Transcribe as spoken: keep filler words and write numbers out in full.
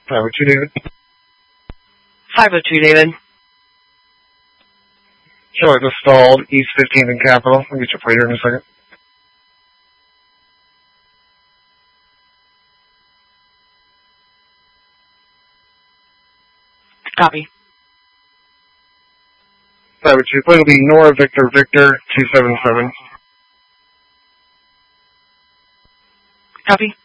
five oh two, David. five oh two, David. Charlotte just stalled, East fifteenth and Capitol. I'll get your plate here in a second. Copy. five oh two, plate will be Nora Victor Victor two seven seven. Copy.